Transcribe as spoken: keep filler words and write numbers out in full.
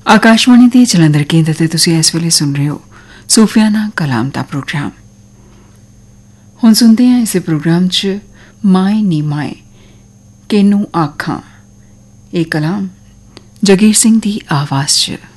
आकाशवाणी ਦੇ ਜਲੰਧਰ ਕੇਂਦਰ ਤੇ ਤੁਸੀਂ ਇਸ ਵੇਲੇ ਸੁਣ ਰਹੇ ਹੋ ਸੂਫੀਆਨਾ ਕਲਾਮ ਦਾ ਪ੍ਰੋਗਰਾਮ। ਹੁਣ ਸੁਣਦੇ ਹਾਂ ਇਸੇ ਪ੍ਰੋਗਰਾਮ 'ਚ ਮਾਏ ਨੀ ਮਾਏ ਕਿਨੂੰ ਆਖਾਂ, ਇਹ ਕਲਾਮ ਜਗੀਰ ਸਿੰਘ ਦੀ ਆਵਾਜ਼ 'ਚ।